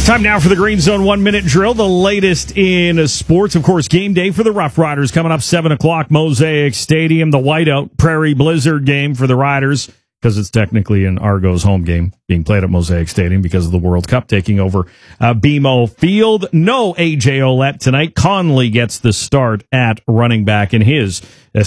Time now for the Green Zone 1-minute drill, the latest in sports. Of course, game day for the Rough Riders coming up 7 o'clock, Mosaic Stadium, the whiteout Prairie Blizzard game for the Riders, because it's technically an Argos home game being played at Mosaic Stadium because of the World Cup taking over BMO Field. No A.J. Ouellette tonight. Conley gets the start at running back in his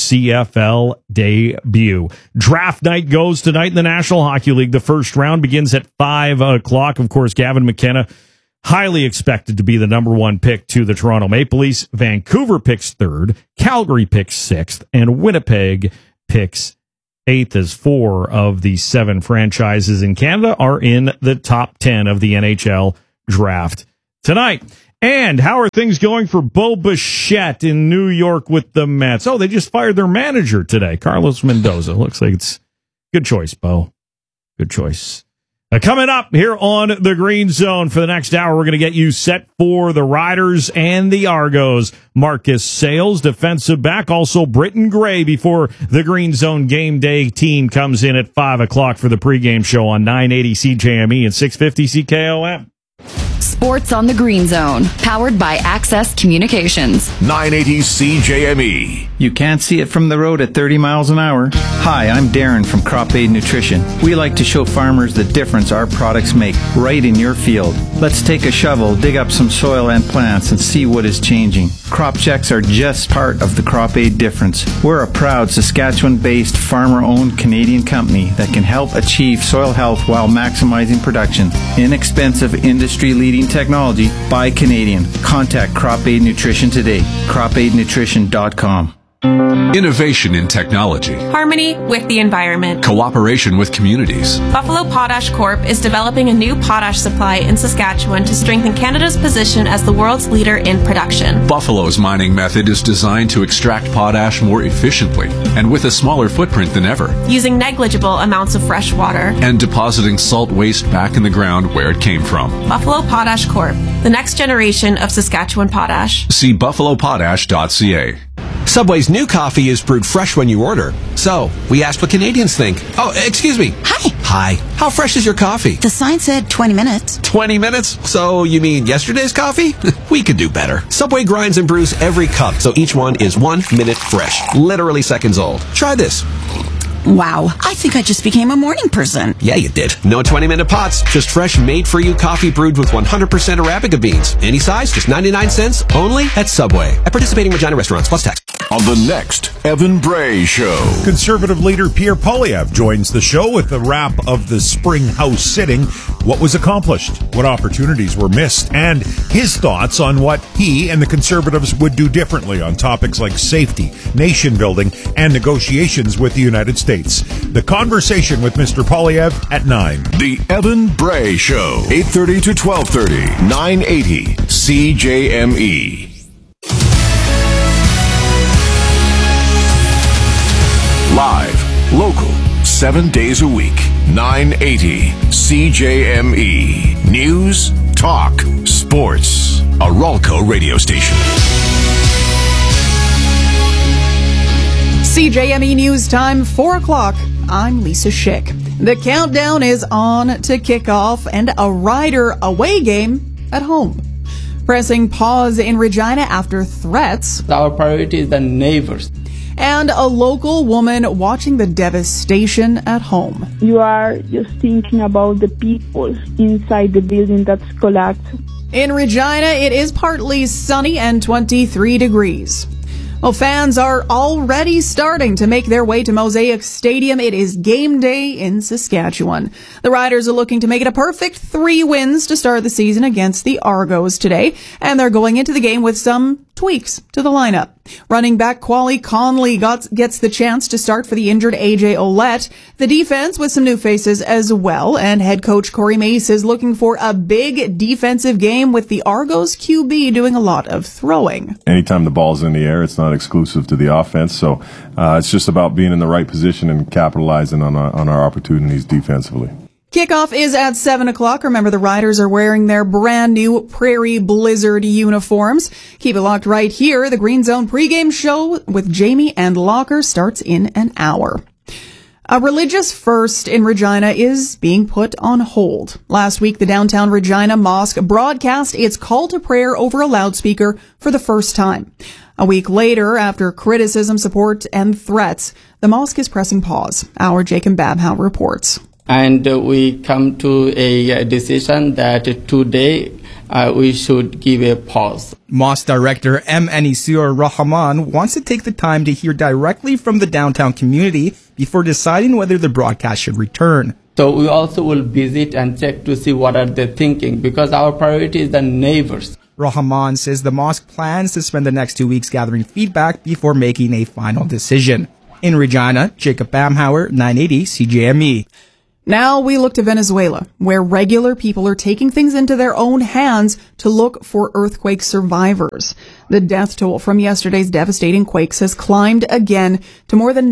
CFL debut. Draft night goes tonight in the National Hockey League. The first round begins at 5 o'clock. Of course, Gavin McKenna, highly expected to be the number one pick to the Toronto Maple Leafs. Vancouver picks third, Calgary picks sixth, and Winnipeg picks eighth, as 4 of the 7 franchises in Canada are in the top 10 of the NHL draft tonight. And how are things going for Bo Bichette in New York with the Mets? Oh, they just fired their manager today, Carlos Mendoza. Looks like it's good choice, Bo. Good choice. Coming up here on the Green Zone for the next hour, we're going to get you set for the Riders and the Argos. Marcus Sayles, defensive back, also Britton Gray before the Green Zone game day team comes in at 5 o'clock for the pregame show on 980 CJME and 650 CKOM. Sports on the Green Zone, powered by Access Communications. 980 CJME. You can't see it from the road at 30 miles an hour. Hi, I'm Darren from Crop Aid Nutrition. We like to show farmers the difference our products make right in your field. Let's take a shovel, dig up some soil and plants, and see what is changing. Crop checks are just part of the Crop Aid difference. We're a proud Saskatchewan-based, farmer-owned Canadian company that can help achieve soil health while maximizing production. Inexpensive, industry-leading technology by Canadian. Contact Crop Aid Nutrition today. CropAidNutrition.com. Innovation in technology. Harmony with the environment. Cooperation with communities. Buffalo Potash Corp is developing a new potash supply in Saskatchewan to strengthen Canada's position as the world's leader in production. Buffalo's mining method is designed to extract potash more efficiently and with a smaller footprint than ever, using negligible amounts of fresh water and depositing salt waste back in the ground where it came from. Buffalo Potash Corp, the next generation of Saskatchewan potash. See buffalopotash.ca. Subway's new coffee is brewed fresh when you order. So, we asked what Canadians think. Oh, excuse me. Hi. Hi. How fresh is your coffee? The sign said 20 minutes. 20 minutes? So, you mean yesterday's coffee? We could do better. Subway grinds and brews every cup, so each one is 1 minute fresh. Literally seconds old. Try this. Wow, I think I just became a morning person. Yeah, you did. No 20-minute pots, just fresh, made-for-you coffee brewed with 100% Arabica beans. Any size, just 99 cents, only at Subway. At participating Regina restaurants, plus tax. On the next Evan Bray Show. Conservative leader Pierre Poilievre joins the show with the wrap of the spring House sitting. What was accomplished? What opportunities were missed? And his thoughts on what he and the Conservatives would do differently on topics like safety, nation building, and negotiations with the United States. The conversation with Mr. Poilievre at 9. The Evan Bray Show. 8:30 to 12:30. 980 CJME. Live, local, 7 days a week. 980 CJME. News, talk, sports. A Ralco radio station. CJME News Time, 4 o'clock. I'm Lisa Schick. The countdown is on to kickoff and a Rider away game at home. Pressing pause in Regina after threats. Our priority is the neighbors. And a local woman watching the devastation at home. You are just thinking about the people inside the building that's collapsed. In Regina, it is partly sunny and 23 degrees. Well, fans are already starting to make their way to Mosaic Stadium. It is game day in Saskatchewan. The Riders are looking to make it a perfect 3 wins to start the season against the Argos today, and they're going into the game with some tweaks to the lineup. Running back Quali Conley gets the chance to start for the injured A.J. Ouellette. The defense with some new faces as well, and head coach Corey Mace is looking for a big defensive game with the Argos QB doing a lot of throwing. Anytime the ball's in the air, it's not exclusive to the offense, so it's just about being in the right position and capitalizing on our opportunities defensively. Kickoff is at 7 o'clock. Remember, the Riders are wearing their brand new Prairie Blizzard uniforms. Keep it locked right here. The Green Zone pregame show with Jamie and Locker starts in an hour. A religious first in Regina is being put on hold. Last week, the downtown Regina Mosque broadcast its call to prayer over a loudspeaker for the first time. A week later, after criticism, support, and threats, the mosque is pressing pause. Our Jacob Babhow reports. And we come to a decision that today we should give a pause. Mosque Director M. Anisur Rahman wants to take the time to hear directly from the downtown community before deciding whether the broadcast should return. So we also will visit and check to see what are they thinking, because our priority is the neighbors. Rahman says the mosque plans to spend the next 2 weeks gathering feedback before making a final decision. In Regina, Jacob Bamhauer, 980 CJME. Now we look to Venezuela, where regular people are taking things into their own hands to look for earthquake survivors. The death toll from yesterday's devastating quakes has climbed again to more than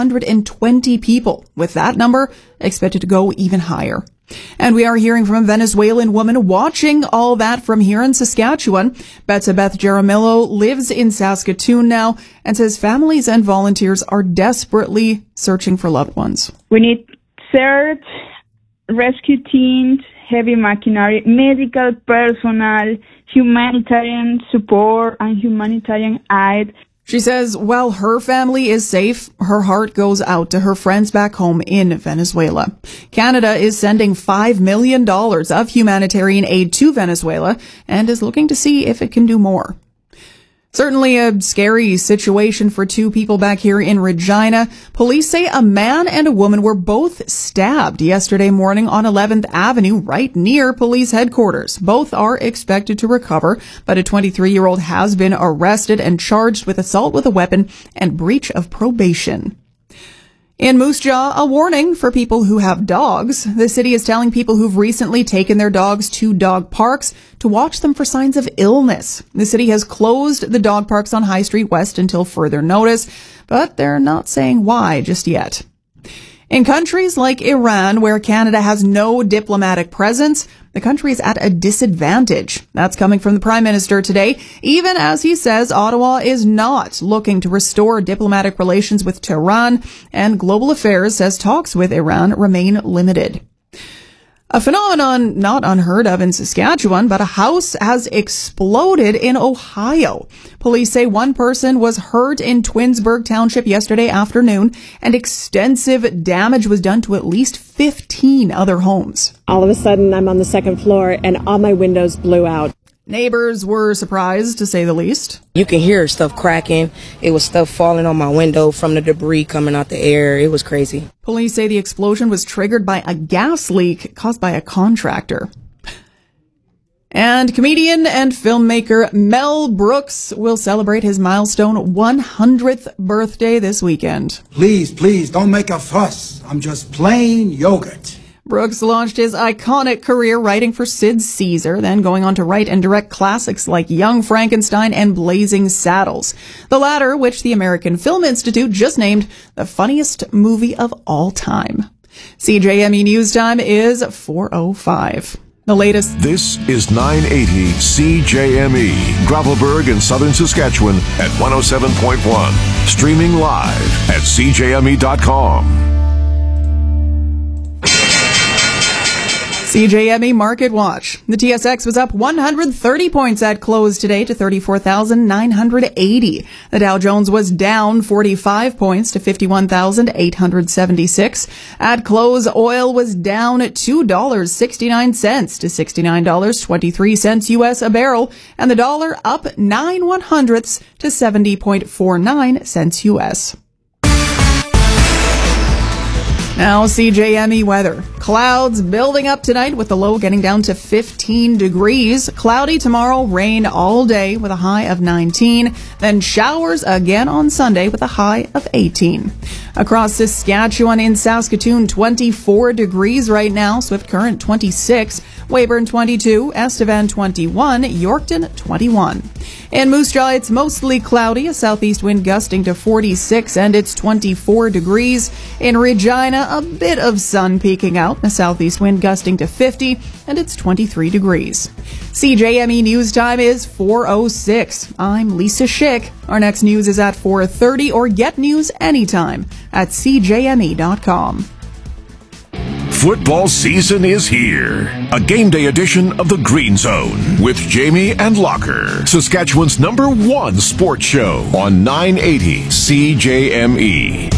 920 people, with that number expected to go even higher. And we are hearing from a Venezuelan woman watching all that from here in Saskatchewan. Betsabeth Jaramillo lives in Saskatoon now and says families and volunteers are desperately searching for loved ones. We need search, rescue teams, heavy machinery, medical personnel, humanitarian support, and humanitarian aid. She says while her family is safe, her heart goes out to her friends back home in Venezuela. Canada is sending $5 million of humanitarian aid to Venezuela and is looking to see if it can do more. Certainly a scary situation for two people back here in Regina. Police say a man and a woman were both stabbed yesterday morning on 11th Avenue, right near police headquarters. Both are expected to recover, but a 23-year-old has been arrested and charged with assault with a weapon and breach of probation. In Moose Jaw, a warning for people who have dogs. The city is telling people who've recently taken their dogs to dog parks to watch them for signs of illness. The city has closed the dog parks on High Street West until further notice, but they're not saying why just yet. In countries like Iran, where Canada has no diplomatic presence, the country is at a disadvantage. That's coming from the Prime Minister today, even as he says Ottawa is not looking to restore diplomatic relations with Tehran, and Global Affairs says talks with Iran remain limited. A phenomenon not unheard of in Saskatchewan, but a house has exploded in Ohio. Police say one person was hurt in Twinsburg Township yesterday afternoon, and extensive damage was done to at least 15 other homes. All of a sudden, I'm on the second floor, and all my windows blew out. Neighbors were surprised, to say the least. You can hear stuff cracking. It was stuff falling on my window from the debris coming out the air. It was crazy. Police say the explosion was triggered by a gas leak caused by a contractor. And comedian and filmmaker Mel Brooks will celebrate his milestone 100th birthday this weekend. Please, don't make a fuss. I'm just plain yogurt. Brooks launched his iconic career writing for Sid Caesar, then going on to write and direct classics like Young Frankenstein and Blazing Saddles. The latter, which the American Film Institute just named the funniest movie of all time. CJME News Time is 4:05. The latest. This is 980 CJME, Gravelburg in southern Saskatchewan at 107.1. Streaming live at CJME.com. CJME Market Watch. The TSX was up 130 points at close today to 34,980. The Dow Jones was down 45 points to 51,876. At close, oil was down $2.69 to $69.23 U.S. a barrel, and the dollar up 9/100ths to 70.49 cents U.S. Now, CJME weather. Clouds building up tonight with the low getting down to 15 degrees. Cloudy tomorrow, rain all day with a high of 19. Then showers again on Sunday with a high of 18. Across Saskatchewan, in Saskatoon, 24 degrees right now. Swift Current, 26. Weyburn, 22. Estevan, 21. Yorkton, 21. In Moose Jaw, it's mostly cloudy. A southeast wind gusting to 46, and it's 24 degrees. In Regina, a bit of sun peeking out, a southeast wind gusting to 50, and it's 23 degrees. CJME News Time is 4:06. I'm Lisa Schick. Our next news is at 4:30, or get news anytime at CJME.com. Football season is here. A game day edition of the Green Zone with Jamie and Locker, Saskatchewan's #1 sports show on 980 CJME.